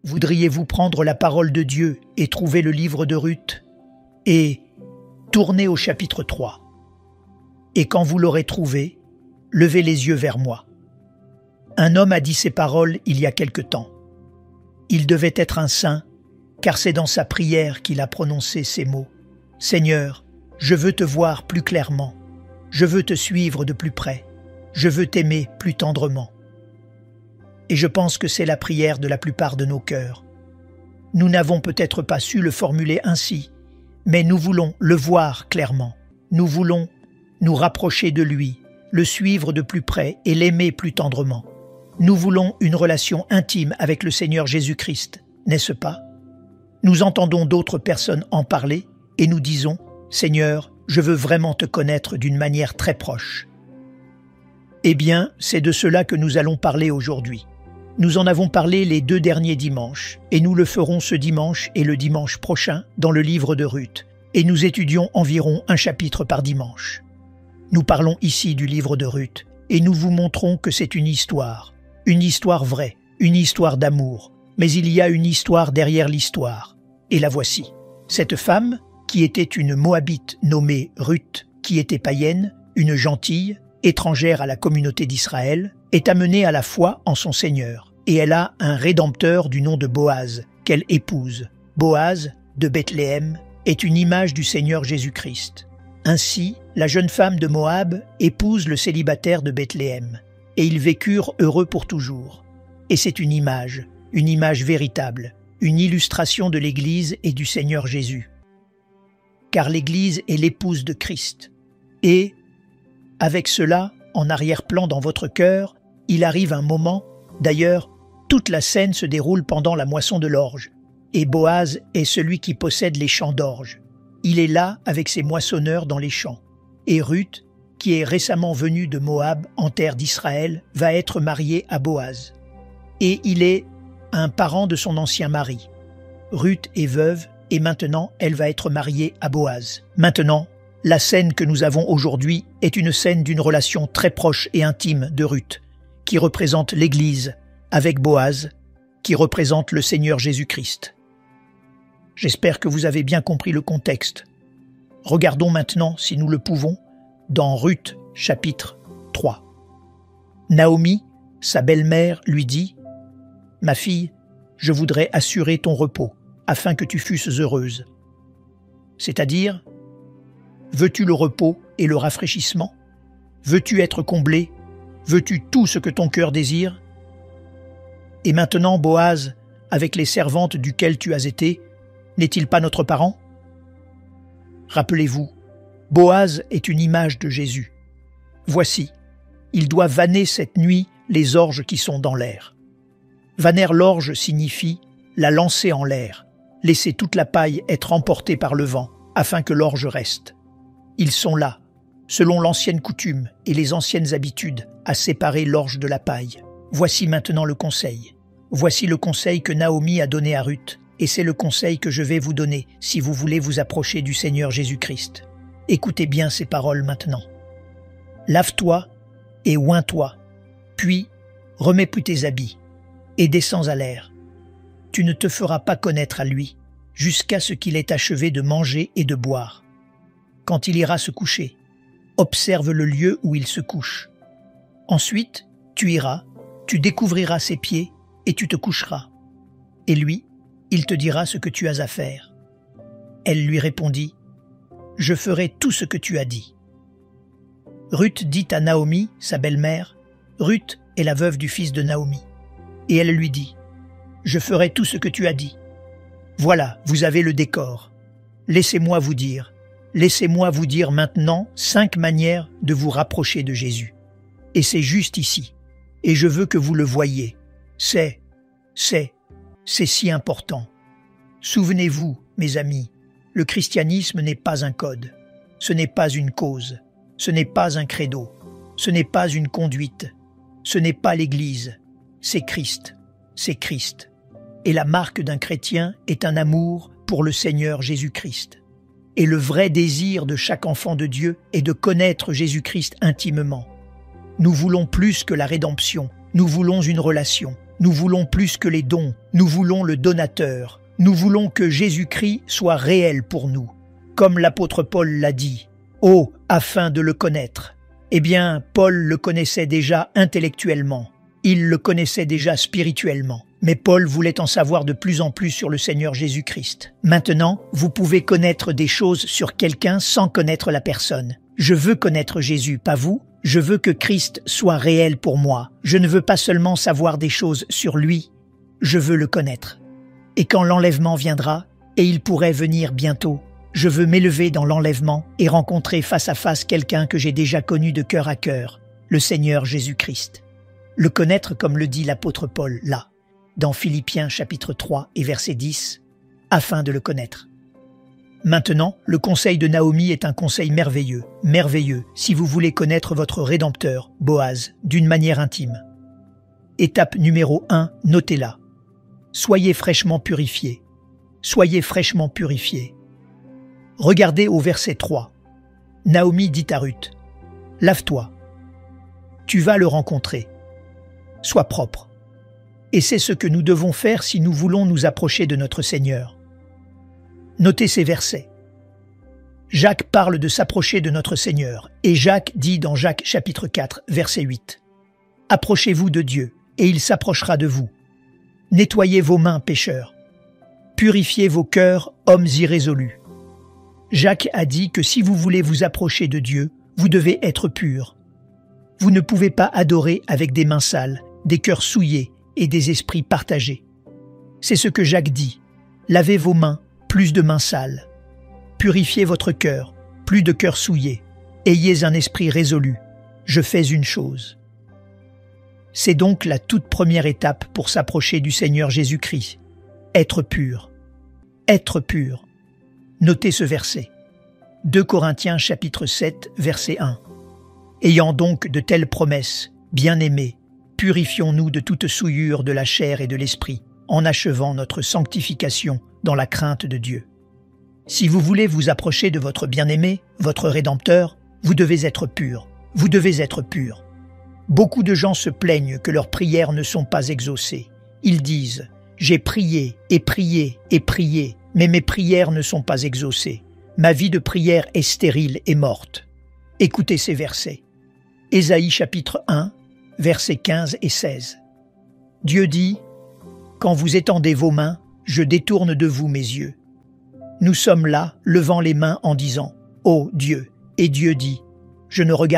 Voudriez-vous prendre la parole de Dieu et trouver le livre de Ruth et tourner au chapitre 3. Et quand vous l'aurez trouvé, levez les yeux vers moi. Un homme a dit ces paroles il y a quelque temps. Il devait être un saint, car c'est dans sa prière qu'il a prononcé ces mots. « Seigneur, je veux te voir plus clairement. Je veux te suivre de plus près. Je veux t'aimer plus tendrement. » Et je pense que c'est la prière de la plupart de nos cœurs. Nous n'avons peut-être pas su le formuler ainsi, mais nous voulons le voir clairement. Nous voulons nous rapprocher de lui, le suivre de plus près et l'aimer plus tendrement. Nous voulons une relation intime avec le Seigneur Jésus-Christ, n'est-ce pas? Nous entendons d'autres personnes en parler et nous disons « Seigneur, je veux vraiment te connaître d'une manière très proche. » Eh bien, c'est de cela que nous allons parler aujourd'hui. Nous en avons parlé les 2 derniers dimanches, et nous le ferons ce dimanche et le dimanche prochain dans le livre de Ruth, et nous étudions environ un chapitre par dimanche. Nous parlons ici du livre de Ruth, et nous vous montrons que c'est une histoire vraie, une histoire d'amour, mais il y a une histoire derrière l'histoire, et la voici. Cette femme, qui était une Moabite nommée Ruth, qui était païenne, une gentille, étrangère à la communauté d'Israël, est amenée à la foi en son Seigneur, et elle a un rédempteur du nom de Boaz, qu'elle épouse. Boaz, de Bethléem, est une image du Seigneur Jésus-Christ. Ainsi, la jeune femme de Moab épouse le célibataire de Bethléem, et ils vécurent heureux pour toujours. Et c'est une image véritable, une illustration de l'Église et du Seigneur Jésus. Car l'Église est l'épouse de Christ. Et, avec cela, en arrière-plan dans votre cœur, il arrive un moment, d'ailleurs, toute la scène se déroule pendant la moisson de l'orge, et Boaz est celui qui possède les champs d'orge. Il est là avec ses moissonneurs dans les champs. Et Ruth, qui est récemment venue de Moab en terre d'Israël, va être mariée à Boaz. Et il est un parent de son ancien mari. Ruth est veuve et maintenant elle va être mariée à Boaz. Maintenant, la scène que nous avons aujourd'hui est une scène d'une relation très proche et intime de Ruth, qui représente l'Église, avec Boaz, qui représente le Seigneur Jésus-Christ. J'espère que vous avez bien compris le contexte. Regardons maintenant, si nous le pouvons, dans Ruth, chapitre 3. Naomi, sa belle-mère, lui dit « Ma fille, je voudrais assurer ton repos, afin que tu fusses heureuse. » C'est-à-dire, veux-tu le repos et le rafraîchissement? Veux-tu être comblé? Veux-tu tout ce que ton cœur désire? Et maintenant, Boaz, avec les servantes duquel tu as été, n'est-il pas notre parent? Rappelez-vous, Boaz est une image de Jésus. Voici, il doit vanner cette nuit les orges qui sont dans l'air. Vanner l'orge signifie la lancer en l'air, laisser toute la paille être emportée par le vent, afin que l'orge reste. Ils sont là, selon l'ancienne coutume et les anciennes habitudes, à séparer l'orge de la paille. Voici maintenant le conseil. Voici le conseil que Naomi a donné à Ruth, et c'est le conseil que je vais vous donner si vous voulez vous approcher du Seigneur Jésus-Christ. Écoutez bien ces paroles maintenant. Lave-toi et oins-toi, puis remets plus tes habits, et descends à l'air. Tu ne te feras pas connaître à lui, jusqu'à ce qu'il ait achevé de manger et de boire. Quand il ira se coucher, observe le lieu où il se couche. Ensuite, tu iras, tu découvriras ses pieds et tu te coucheras. Et lui, il te dira ce que tu as à faire. Elle lui répondit, « Je ferai tout ce que tu as dit. » Ruth dit à Naomi, sa belle-mère, Ruth est la veuve du fils de Naomi, et elle lui dit, « Je ferai tout ce que tu as dit. Voilà, vous avez le décor. Laissez-moi vous dire maintenant 5 manières de vous rapprocher de Jésus. Et c'est juste ici. Et je veux que vous le voyiez. C'est si important. Souvenez-vous, mes amis, le christianisme n'est pas un code. Ce n'est pas une cause. Ce n'est pas un credo. Ce n'est pas une conduite. Ce n'est pas l'Église. C'est Christ. C'est Christ. Et la marque d'un chrétien est un amour pour le Seigneur Jésus-Christ. Et le vrai désir de chaque enfant de Dieu est de connaître Jésus-Christ intimement. Nous voulons plus que la rédemption, nous voulons une relation. Nous voulons plus que les dons, nous voulons le donateur. Nous voulons que Jésus-Christ soit réel pour nous. Comme l'apôtre Paul l'a dit, « Oh, afin de le connaître ». Eh bien, Paul le connaissait déjà intellectuellement. Il le connaissait déjà spirituellement. Mais Paul voulait en savoir de plus en plus sur le Seigneur Jésus-Christ. Maintenant, vous pouvez connaître des choses sur quelqu'un sans connaître la personne. Je veux connaître Jésus, pas vous. Je veux que Christ soit réel pour moi. Je ne veux pas seulement savoir des choses sur lui. Je veux le connaître. Et quand l'enlèvement viendra, et il pourrait venir bientôt, je veux m'élever dans l'enlèvement et rencontrer face à face quelqu'un que j'ai déjà connu de cœur à cœur, le Seigneur Jésus-Christ. Le connaître comme le dit l'apôtre Paul là, dans Philippiens chapitre 3 et verset 10, afin de le connaître. Maintenant, le conseil de Naomi est un conseil merveilleux, si vous voulez connaître votre Rédempteur, Boaz, d'une manière intime. Étape numéro 1, notez-la. Soyez fraîchement purifiés. Soyez fraîchement purifiés. Regardez au verset 3. Naomi dit à Ruth, « Lave-toi. Tu vas le rencontrer. Sois propre. » Et c'est ce que nous devons faire si nous voulons nous approcher de notre Seigneur. Notez ces versets. Jacques parle de s'approcher de notre Seigneur, et Jacques dit dans Jacques chapitre 4, verset 8, « Approchez-vous de Dieu, et il s'approchera de vous. Nettoyez vos mains, pécheurs. Purifiez vos cœurs, hommes irrésolus. » Jacques a dit que si vous voulez vous approcher de Dieu, vous devez être purs. Vous ne pouvez pas adorer avec des mains sales, des cœurs souillés et des esprits partagés. C'est ce que Jacques dit. Lavez vos mains, plus de mains sales. Purifiez votre cœur, plus de cœur souillé. Ayez un esprit résolu. Je fais une chose. C'est donc la toute première étape pour s'approcher du Seigneur Jésus-Christ. Être pur. Être pur. Notez ce verset. 2 Corinthiens chapitre 7, verset 1. Ayant donc de telles promesses, bien-aimés, purifions-nous de toute souillure de la chair et de l'esprit, en achevant notre sanctification dans la crainte de Dieu. Si vous voulez vous approcher de votre bien-aimé, votre Rédempteur, vous devez être pur. Vous devez être pur. Beaucoup de gens se plaignent que leurs prières ne sont pas exaucées. Ils disent « J'ai prié et prié et prié, mais mes prières ne sont pas exaucées. Ma vie de prière est stérile et morte. » Écoutez ces versets. Ésaïe chapitre 1, versets 15 et 16. Dieu dit « Quand vous étendez vos mains, je détourne de vous mes yeux. Nous sommes là, levant les mains en disant « Ô Dieu !» Et Dieu dit « Je ne regarde